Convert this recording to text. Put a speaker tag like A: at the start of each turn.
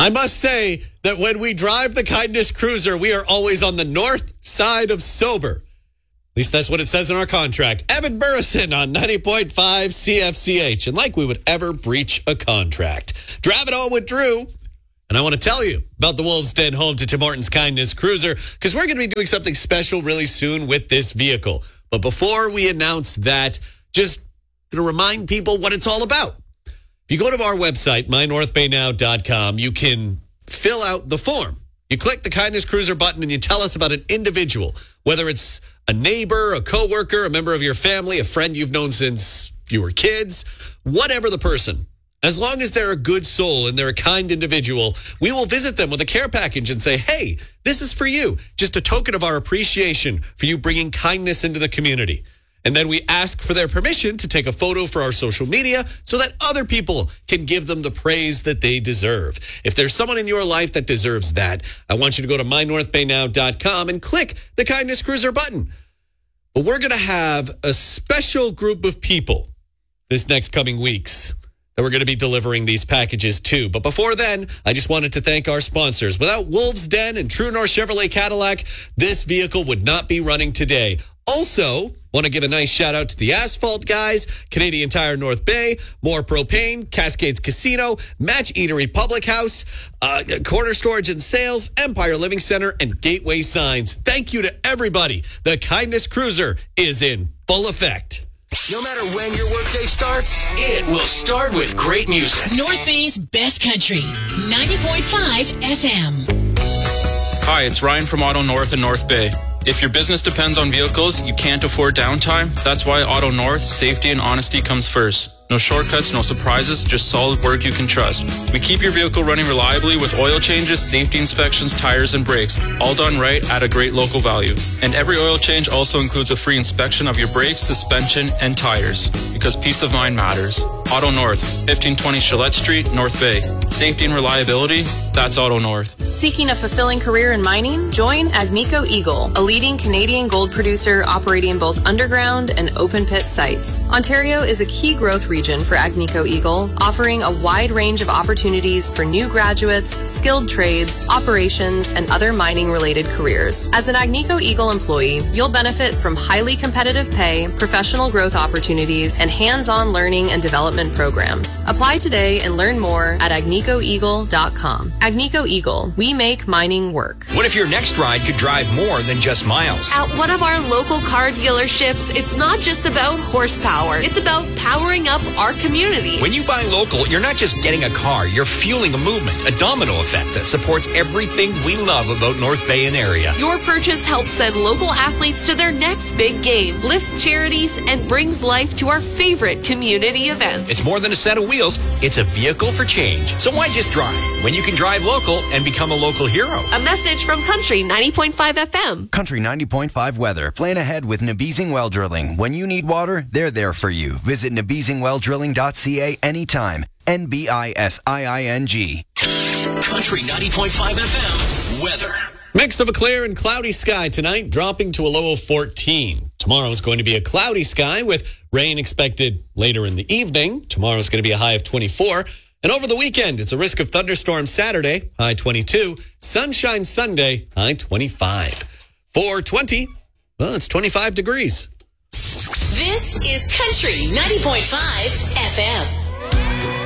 A: I must say that when we drive the Kindness Cruiser, we are always on the north side of sober. At least that's what it says in our contract. Evan Burrison on 90.5 CFCH. And like we would ever breach a contract. Drive it home with Drew. And I want to tell you about the Wolves Den home to Tim Hortons Kindness Cruiser, because we're going to be doing something special really soon with this vehicle. But before we announce that, just going to remind people what it's all about. If you go to our website, mynorthbaynow.com, you can fill out the form. You click the Kindness Cruiser button and you tell us about an individual, whether it's a neighbor, a coworker, a member of your family, a friend you've known since you were kids, whatever the person. As long as they're a good soul and they're a kind individual, we will visit them with a care package and say, hey, this is for you. Just a token of our appreciation for you bringing kindness into the community. And then we ask for their permission to take a photo for our social media so that other people can give them the praise that they deserve. If there's someone in your life that deserves that, I want you to go to mynorthbaynow.com and click the Kindness Cruiser button. But we're going to have a special group of people this next coming weeks that we're going to be delivering these packages to. But before then, I just wanted to thank our sponsors. Without Wolves Den and True North Chevrolet Cadillac, this vehicle would not be running today. Also, want to give a nice shout out to the Asphalt Guys, Canadian Tire North Bay, More Propane, Cascades Casino, Match Eatery Public House, Corner Storage and Sales, Empire Living Center, and Gateway Signs. Thank you to everybody. The Kindness Cruiser is in full effect.
B: No matter when your workday starts, it will start with great music.
C: North Bay's best country, 90.5 FM.
D: Hi, it's Ryan from Auto North in North Bay. If your business depends on vehicles, you can't afford downtime. That's why Auto North, safety and honesty comes first. No shortcuts, no surprises, just solid work you can trust. We keep your vehicle running reliably with oil changes, safety inspections, tires, and brakes, all done right at a great local value. And every oil change also includes a free inspection of your brakes, suspension, and tires, because peace of mind matters. Auto North, 1520 Gillette Street, North Bay. Safety and reliability, that's Auto North.
E: Seeking a fulfilling career in mining? Join Agnico Eagle, a leading Canadian gold producer operating both underground and open pit sites. Ontario is a key growth region for Agnico Eagle, offering a wide range of opportunities for new graduates, skilled trades, operations, and other mining-related careers. As an Agnico Eagle employee, you'll benefit from highly competitive pay, professional growth opportunities, and hands-on learning and development programs. Apply today and learn more at agnicoeagle.com. Agnico Eagle, we make mining work.
B: What if your next ride could drive more than just miles?
F: At one of our local car dealerships, it's not just about horsepower. It's about powering up our community.
B: When you buy local, you're not just getting a car, you're fueling a movement, a domino effect that supports everything we love about North Bay and area.
F: Your purchase helps send local athletes to their next big game, lifts charities, and brings life to our favorite community events.
B: It's more than a set of wheels, it's a vehicle for change. So why just drive when you can drive local and become a local hero?
F: A message from Country 90.5 FM.
G: Country 90.5 weather. Plan ahead with Nabizing Well Drilling. When you need water, they're there for you. Visit nabizingwelldrilling.ca anytime. NBISIING.
B: Country 90.5 FM weather.
A: Mix of a clear and cloudy sky tonight, dropping to a low of 14. Tomorrow is going to be a cloudy sky with rain expected later in the evening. Tomorrow is going to be a high of 24. And over the weekend, it's a risk of thunderstorms Saturday, high 22. Sunshine Sunday, high 25. 420, well, it's 25 degrees.
C: This is Country 90.5 FM.